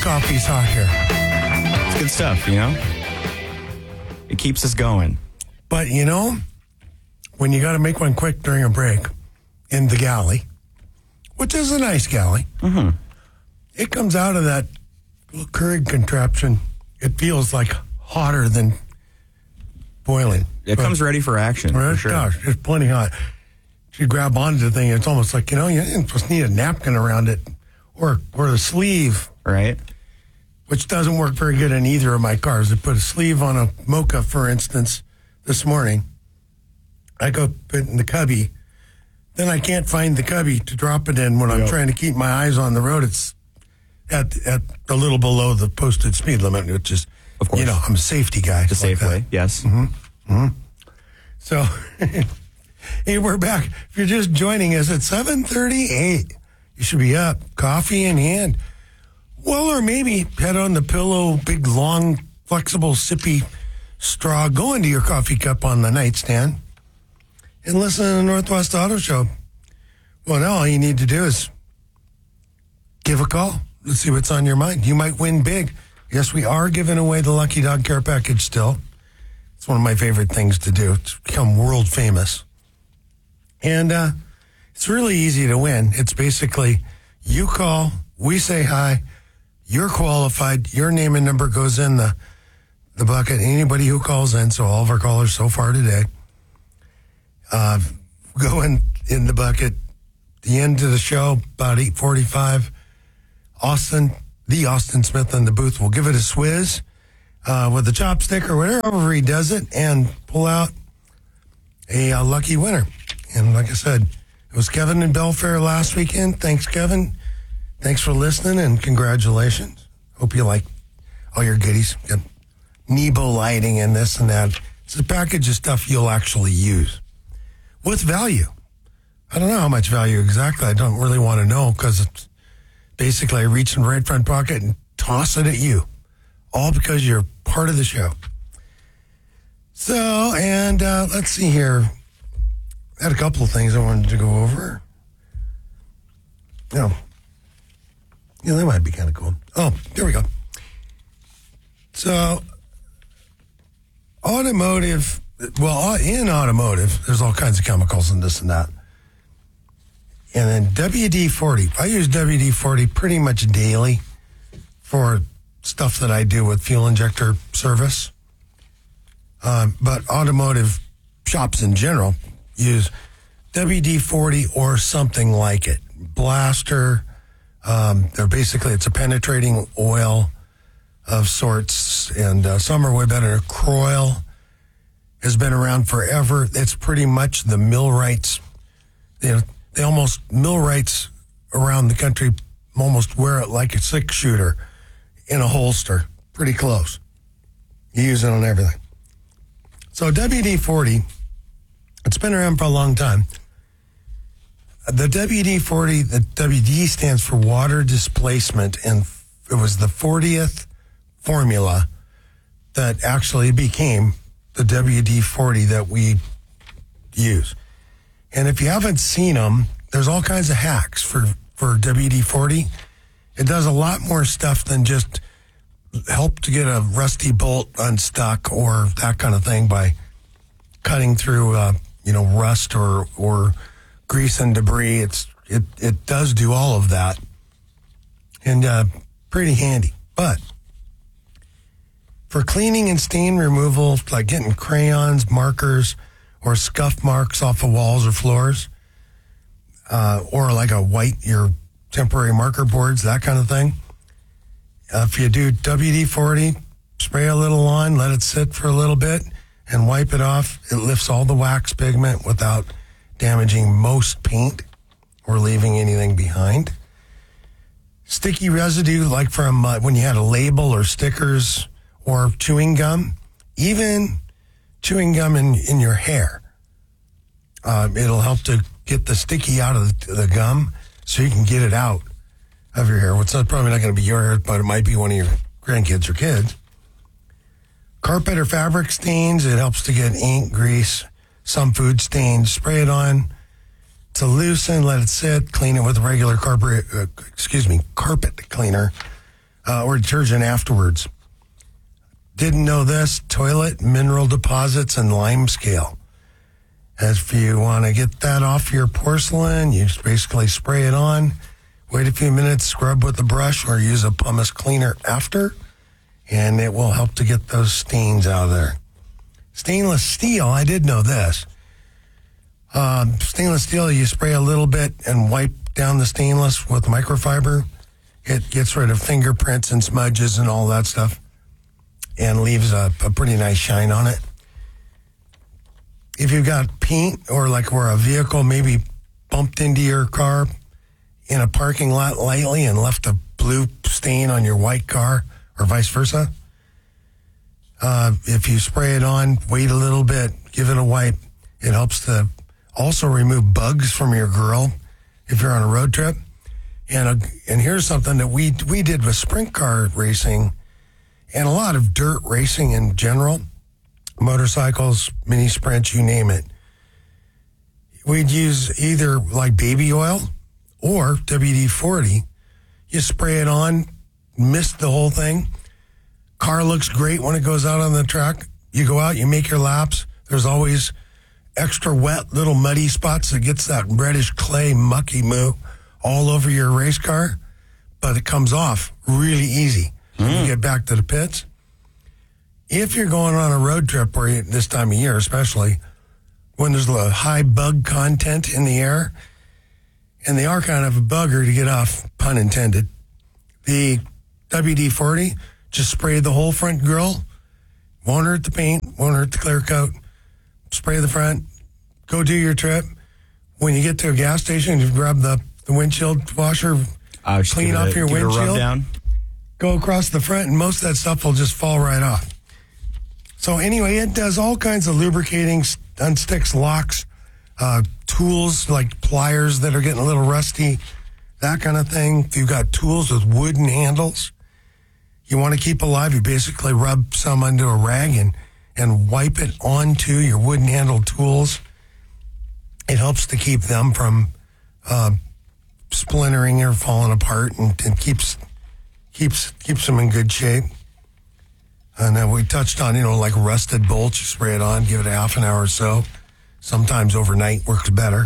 coffee's hot here. It's good stuff, you know? It keeps us going. But, you know, when you got to make one quick during a break in the galley, which is a nice galley, it comes out of that little Keurig contraption. It feels like hotter than boiling. It comes ready for action, for sure. Gosh, it's plenty hot. You grab onto the thing, it's almost like, you know, you just need a napkin around it or the sleeve. Right. Which doesn't work very good in either of my cars. I put a sleeve on a Mocha, for instance, this morning. I go put it in the cubby. Then I can't find the cubby to drop it in when I'm trying to keep my eyes on the road. It's at a little below the posted speed limit, which is, of course, you know, I'm a safety guy. The safe way, yes. So, hey, we're back. If you're just joining us at 7:38, you should be up, coffee in hand. Well, or maybe head on the pillow, big, long, flexible, sippy straw, go into your coffee cup on the nightstand and listen to the Northwest Auto Show. Well, now all you need to do is give a call. Let's see what's on your mind. You might win big. Yes, we are giving away the Lucky Dog Care Package still. It's one of my favorite things to do. It's become world famous. And it's really easy to win. It's basically you call, we say hi, you're qualified, your name and number goes in the bucket. Anybody who calls in, so all of our callers so far today, go in the bucket. The end of the show, about 8:45, the Austin Smith in the booth will give it a swizz with a chopstick or whatever he does it and pull out a lucky winner. And like I said, it was Kevin in Belfair last weekend. Thanks, Kevin. Thanks for listening and congratulations. Hope you like all your goodies. Got Nebo lighting and this and that. It's a package of stuff you'll actually use with value. I don't know how much value exactly. I don't really want to know because it's basically I reach in the right front pocket and toss it at you. All because you're part of the show. So, and let's see here. I had a couple of things I wanted to go over. Yeah, that might be kind of cool. Oh, there we go. So, in automotive, there's all kinds of chemicals and this and that. And then WD-40. I use WD-40 pretty much daily for stuff that I do with fuel injector service. But automotive shops in general use WD-40 or something like it. Blaster. It's a penetrating oil of sorts, and some are way better. Croil has been around forever. It's pretty much the millwrights. Millwrights around the country almost wear it like a six-shooter in a holster. Pretty close. You use it on everything. So WD-40, it's been around for a long time. The WD-40, the WD stands for water displacement, and it was the 40th formula that actually became the WD-40 that we use. And if you haven't seen them, there's all kinds of hacks for WD-40. It does a lot more stuff than just help to get a rusty bolt unstuck or that kind of thing by cutting through, rust or grease and debris. It does do all of that, and pretty handy. But for cleaning and stain removal, like getting crayons, markers, or scuff marks off of walls or floors, or like your temporary marker boards, that kind of thing. If you do WD-40, spray a little on, let it sit for a little bit, and wipe it off. It lifts all the wax pigment without damaging most paint or leaving anything behind. Sticky residue, like from when you had a label or stickers or chewing gum, even chewing gum in your hair. It'll help to get the sticky out of the gum so you can get it out of your hair. It's probably not going to be your hair, but it might be one of your grandkids or kids. Carpet or fabric stains, it helps to get ink, grease, some food stains. Spray it on to loosen, let it sit, clean it with a regular carpet cleaner or detergent afterwards. Didn't know this, toilet mineral deposits and lime scale. If you want to get that off your porcelain, you just basically spray it on, wait a few minutes, scrub with the brush, or use a pumice cleaner after, and it will help to get those stains out of there. Stainless steel, I did know this. Stainless steel, you spray a little bit and wipe down the stainless with microfiber. It gets rid of fingerprints and smudges and all that stuff and leaves a pretty nice shine on it. If you've got paint or like where a vehicle maybe bumped into your car in a parking lot lightly and left a blue stain on your white car or vice versa, if you spray it on, wait a little bit, give it a wipe, it helps to also remove bugs from your grill if you're on a road trip. And here's something that we did with sprint car racing and a lot of dirt racing in general, motorcycles, mini sprints, you name it. We'd use either like baby oil or WD-40. You spray it on, mist the whole thing. Car looks great when it goes out on the track. You go out, you make your laps. There's always extra wet little muddy spots that gets that reddish clay mucky moo all over your race car, but it comes off really easy when you get back to the pits. If you're going on a road trip, or this time of year especially, when there's a high bug content in the air, and they are kind of a bugger to get off, pun intended, the WD-40, just spray the whole front grille, won't hurt the paint, won't hurt the clear coat, spray the front, go do your trip. When you get to a gas station, you grab the windshield washer, clean off your windshield, go across the front, and most of that stuff will just fall right off. So anyway, it does all kinds of lubricating, unsticks locks, tools like pliers that are getting a little rusty, that kind of thing. If you've got tools with wooden handles you want to keep alive, you basically rub some onto a rag and wipe it onto your wooden handled tools. It helps to keep them from splintering or falling apart, and keeps them in good shape. And then we touched on, like rusted bolts, you spray it on, give it a half an hour or so. Sometimes overnight works better.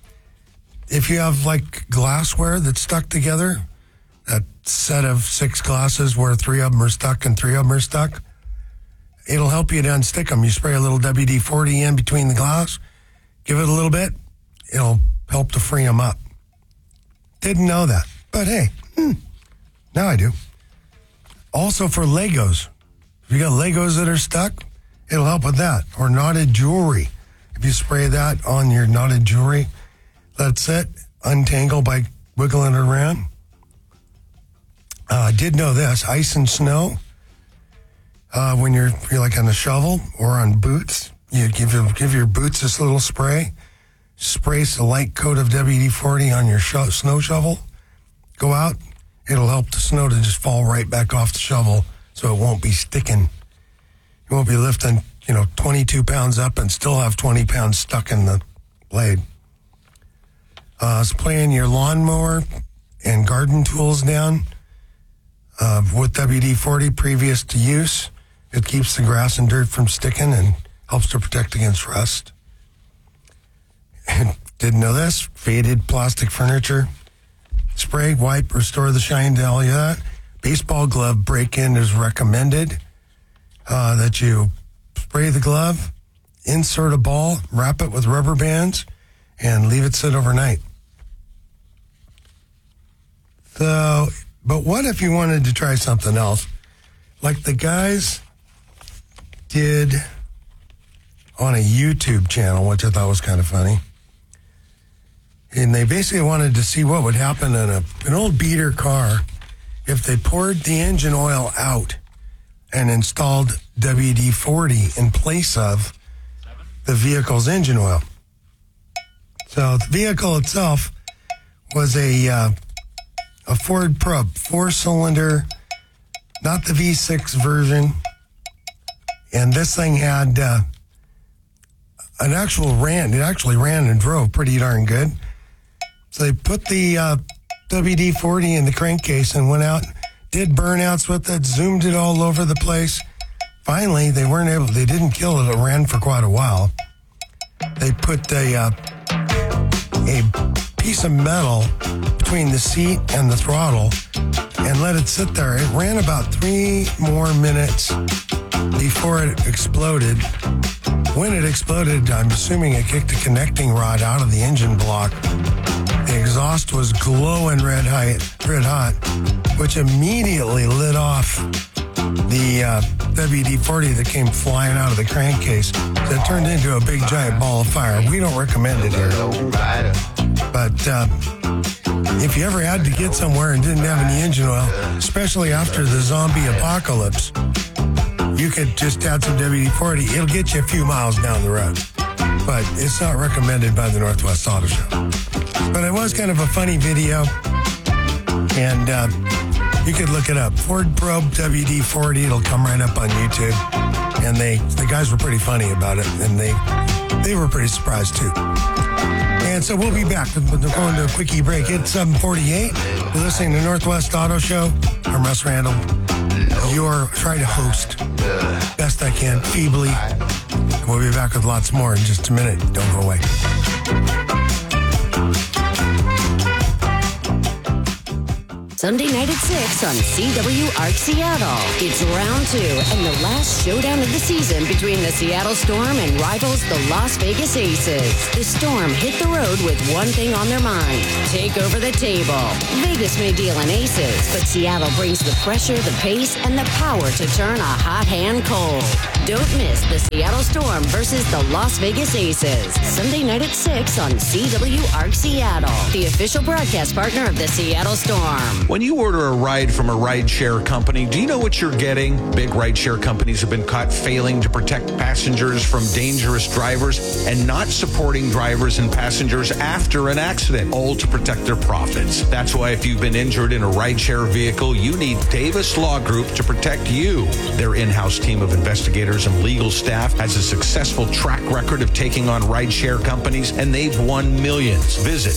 If you have like glassware that's stuck together, that set of 6 glasses where 3 of them are stuck and 3 of them are stuck, it'll help you to unstick them. You spray a little WD-40 in between the glass, give it a little bit, it'll help to free them up. Didn't know that, but hey, now I do. Also for Legos. If you got Legos that are stuck, it'll help with that. Or knotted jewelry. If you spray that on your knotted jewelry, let it sit, untangle by wiggling it around. I did know this. Ice and snow, when you're like on a shovel or on boots, you give your boots this little spray. Spray a light coat of WD-40 on your snow shovel. Go out. It'll help the snow to just fall right back off the shovel so it won't be sticking. You won't be lifting, 22 pounds up and still have 20 pounds stuck in the blade. Spraying your lawnmower and garden tools down with WD-40 previous to use. It keeps the grass and dirt from sticking and helps to protect against rust. Didn't know this. Faded plastic furniture. Spray, wipe, restore the shine to all of that. Baseball glove break-in is recommended. That you spray the glove, insert a ball, wrap it with rubber bands, and leave it sit overnight. So, but what if you wanted to try something else? Like the guys did on a YouTube channel, which I thought was kind of funny. And they basically wanted to see what would happen in an old beater car if they poured the engine oil out and installed WD-40 in place of the vehicle's engine oil. So the vehicle itself was a Ford Probe, 4-cylinder, not the V6 version. And this thing had it actually ran and drove pretty darn good. So they put the WD-40 in the crankcase and went out, did burnouts with it, zoomed it all over the place. Finally, they didn't kill it. It ran for quite a while. They put a piece of metal between the seat and the throttle and let it sit there. It ran about 3 more minutes before it exploded. When it exploded, I'm assuming it kicked a connecting rod out of the engine block. The exhaust was glowing red hot, which immediately lit off the WD-40 that came flying out of the crankcase. That turned into a big giant ball of fire. We don't recommend it here. But if you ever had to get somewhere and didn't have any engine oil, especially after the zombie apocalypse, you could just add some WD-40. It'll get you a few miles down the road. But it's not recommended by the Northwest Auto Show. But it was kind of a funny video. And you could look it up. Ford Probe WD-40. It'll come right up on YouTube. And the guys were pretty funny about it. And they were pretty surprised too. And so we'll be back. We're going to a quickie break. It's 7:48. You're listening to Northwest Auto Show. I'm Russ Randall. You're trying to host best I can, feebly. We'll be back with lots more in just a minute. Don't go away. Sunday night at 6 on CWARC Seattle. It's round 2 and the last showdown of the season between the Seattle Storm and rivals the Las Vegas Aces. The Storm hit the road with one thing on their mind: take over the table. Vegas may deal in aces, but Seattle brings the pressure, the pace, and the power to turn a hot hand cold. Don't miss the Seattle Storm versus the Las Vegas Aces. Sunday night at 6 on CWARC Seattle, the official broadcast partner of the Seattle Storm. When you order a ride from a rideshare company, do you know what you're getting? Big rideshare companies have been caught failing to protect passengers from dangerous drivers and not supporting drivers and passengers after an accident, all to protect their profits. That's why if you've been injured in a rideshare vehicle, you need Davis Law Group to protect you. Their in-house team of investigators and legal staff has a successful track record of taking on rideshare companies, and they've won millions. Visit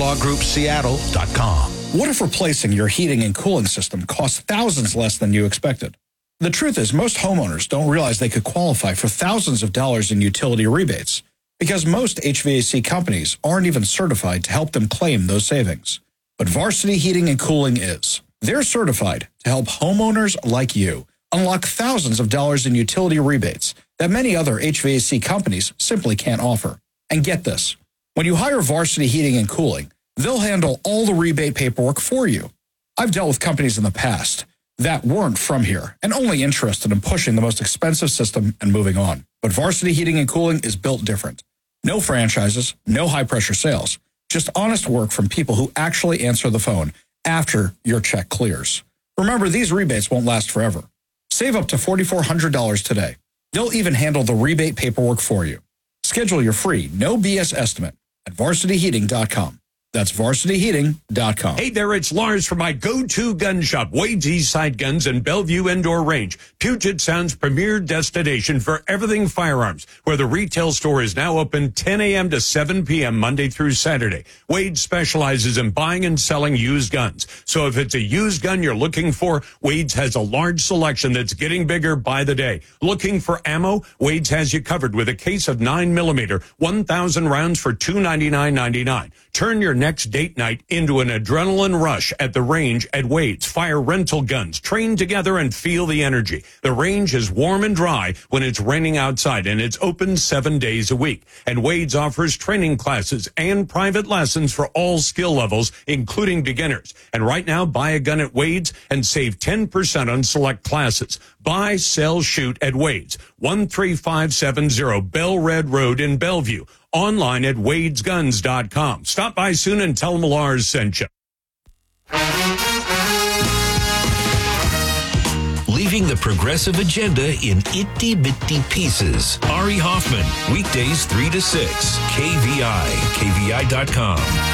DavisLawGroupSeattle.com. What if replacing your heating and cooling system costs thousands less than you expected? The truth is, most homeowners don't realize they could qualify for thousands of dollars in utility rebates because most HVAC companies aren't even certified to help them claim those savings. But Varsity Heating and Cooling is. They're certified to help homeowners like you unlock thousands of dollars in utility rebates that many other HVAC companies simply can't offer. And get this, when you hire Varsity Heating and Cooling, they'll handle all the rebate paperwork for you. I've dealt with companies in the past that weren't from here and only interested in pushing the most expensive system and moving on. But Varsity Heating and Cooling is built different. No franchises, no high-pressure sales, just honest work from people who actually answer the phone after your check clears. Remember, these rebates won't last forever. Save up to $4,400 today. They'll even handle the rebate paperwork for you. Schedule your free, no BS estimate at varsityheating.com. That's varsityheating.com. Hey there, it's Lars from my go-to gun shop, Wade's Eastside Guns and Bellevue Indoor Range, Puget Sound's premier destination for everything firearms, where the retail store is now open 10 a.m. to 7 p.m. Monday through Saturday. Wade specializes in buying and selling used guns. So if it's a used gun you're looking for, Wade's has a large selection that's getting bigger by the day. Looking for ammo? Wade's has you covered with a case of 9mm, 1,000 rounds for $299.99. Turn your next date night into an adrenaline rush at the range at Wade's. Fire rental guns, train together and feel the energy. The range is warm and dry when it's raining outside, and it's open 7 days a week. And Wade's offers training classes and private lessons for all skill levels, including beginners. And right now, buy a gun at Wade's and save 10% on select classes. Buy, sell, shoot at Wade's, 13570 Bell Red Road in Bellevue. Online at wadesguns.com. Stop by soon and tell them Lars sent you. Leaving the progressive agenda in itty-bitty pieces. Ari Hoffman, weekdays 3 to 6, KVI, KVI.com.